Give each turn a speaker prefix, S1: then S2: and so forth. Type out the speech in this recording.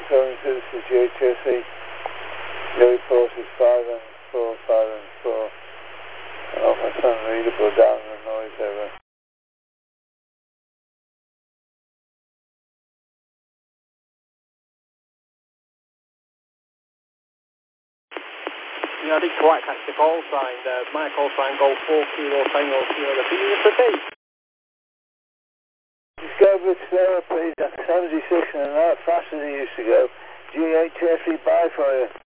S1: Going to this is GHSE. Your report is 5 and 4, 5 and 4. And almost unreadable down the noise over.
S2: Yeah, I didn't quite catch the call sign. My call sign go 4 kilo Tango Sierra. Can you repeat?
S1: Just go a bit slower, please. That's 76 and not fast as it used to go. GHSE, bye for you.